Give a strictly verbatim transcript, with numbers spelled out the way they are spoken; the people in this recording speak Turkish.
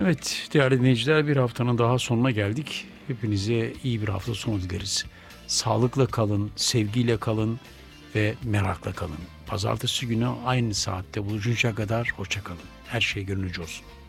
Evet değerli dinleyiciler, bir haftanın daha sonuna geldik. Hepinize iyi bir hafta sonu dileriz. Sağlıkla kalın, sevgiyle kalın ve merakla kalın. Pazartesi günü aynı saatte buluşuncaya kadar hoşça kalın. Her şey gönlünüzce olsun.